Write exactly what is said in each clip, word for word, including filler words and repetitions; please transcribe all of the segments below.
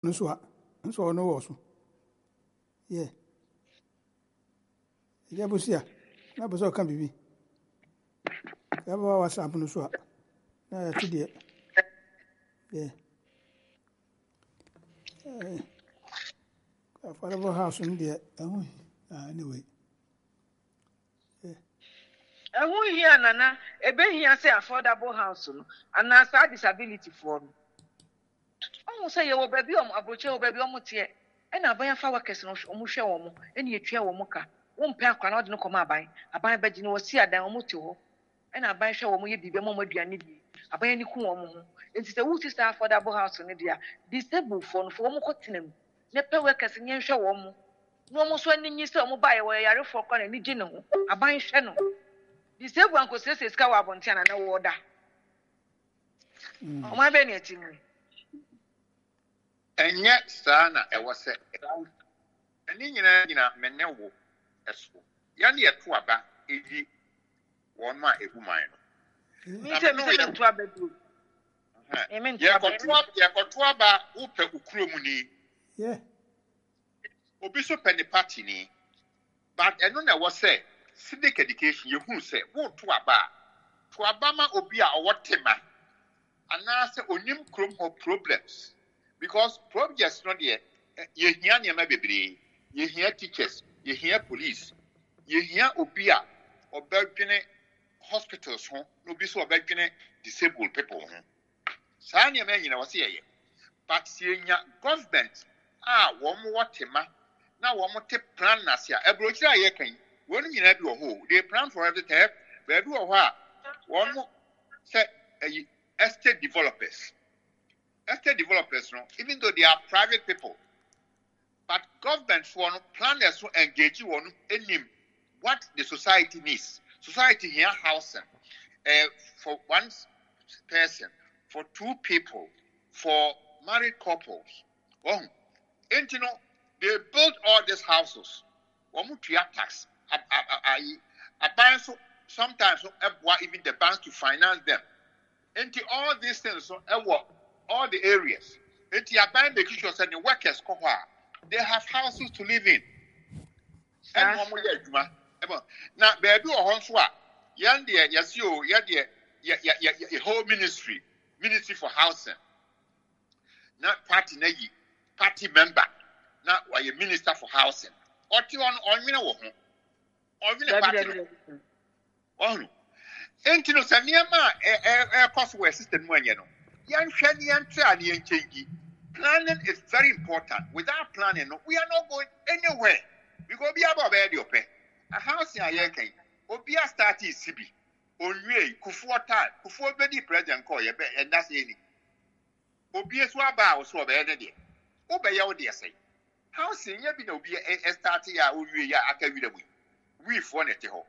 no so a nso no wo so yeah ya busia na buso kan bibi ya ba WhatsApp no so a na ya ti de yeah eh affordable house in there anyway ehu hia nana ebe hia say affordable house no and na sa disability for no omo say ye wo ba bi omo abroche wo ba bi omo tie e na aban fa workers no omo hwe wo mo e na etwa wo mo ka wo mpe akwa na ode no koma aban aban ba gi no si adan omo te ho e na aban hwe wo mo ye bibe mo mo aduane bi aban ni ku wo mo ho enti say wo sister affordable house no dia disabled for no for wo mo kotenam ne pe workers nye hwe wo mo no mo so ani nyi say omo ba ye wo yare for kwa na ni gi ne ho aban hwe no disabled anko say say ska wa bontia na na wo da omo abe ni atimu enye saa na ewo se ani nyina nyina menne wo eso ya ne yeto aba eyi won ma ehuman no mi se mi se to aba du e me to aba ye koto aba upe ukuro mu ni yeah obi so pe ne party ni but eno na wo se civic education ye hu se wo to aba to aba ma obi a owotema ana se onim krom ho problems because projects not there ye hia ne ma bebre ye hia teachers ye hia police ye hia obi a obadwene hospitals ho no bi so obadwene disabled people ho saa ne ma nyina wose ye but ye nya government ah wo mo wotema na wo mo te plan na sia ebrochira ye kan wonu nyina bi wo ho they plan for everything be bi wo ho a wo mo say estate developers estate developers no even though they are private people but government for no planners to engage you on any what the society needs society here housing uh, for one person for two people for married couples oh and you know they build all these houses one to tax I I I I so sometimes so even the banks to finance them into all these things so all the areas. It's your band making sure that the workers they have houses to live in. And one more now, baby or Honswa, yan dear, yes, you, ya dear, ya whole ministry, ministry for housing. Not party negi, party member, not why a minister for housing. Or to on on mina wo or mina party. Oh no. Ain't you know, Sanyama, a costway system when you know. Yan Shanian Trani change. Planning is very important. Without planning, we are not going anywhere. We go be above the open. A house in a yanking. Obia started C B. Onwe, Kufuor time, Kufuor Betty President call you, and that's any. Obia Swaba was so bad. Obey your dear say. House in Yabi no be a starting ya, Uwe ya Akavida. We phone it to home.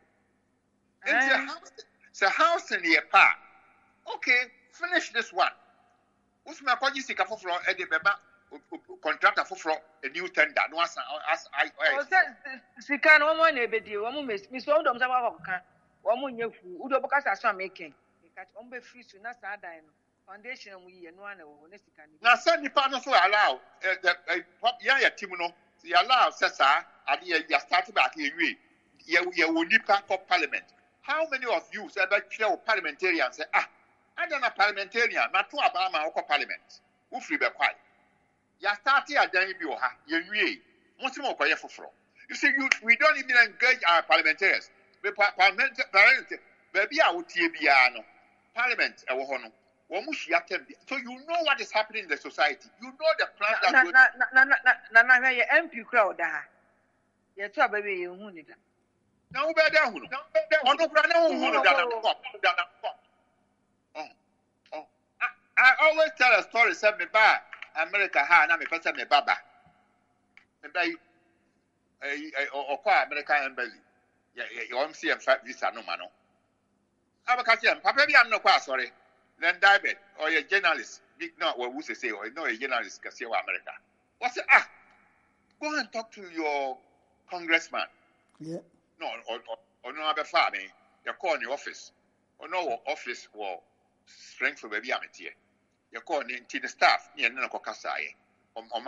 It's a house in the park. Okay, finish this one. What's my point? You see, for a contractor for a new tender. No, as I, I, Sikan, one more neighbor, one miss, Miss Oldham, one more new food, because I saw making. Catch on be free to not dine. Foundation, we and one of now, send the partners who allow a pop yaya Timono, the allow Cesar, and you started back here. You will need parliament. How many of you said that you parliamentarians say, ah, I don't know parliamentarian, not to Obama or parliament. Who free be quiet? Ya started at Danibioha, you knew, much more quiet for floor. You see, you, we don't even engage our parliamentarians. The parliament, baby, I would T B R, parliament, our honor. So you know what is happening in the society. You know the plan that will. Na na na na na M P crowd da. You try baby you hu ni da. Na wo be da hu no. Ono kura na hu no da na. Oh. Oh. I always tell a story say me ba America ha na me pese me baba. Me ba eh okwa American embassy. Ya ya O M C M visa no ma no. Abaka say papa bi am no kwa sorry. Then diabet or a journalist, big no, what would say, or no, a journalist can say America. What's it? Ah, go and talk to your congressman. Yeah. No, or, or, or no other farming, you call in the office, or no office or strength for baby amateur. You call in the staff, near Nana Kokasai, or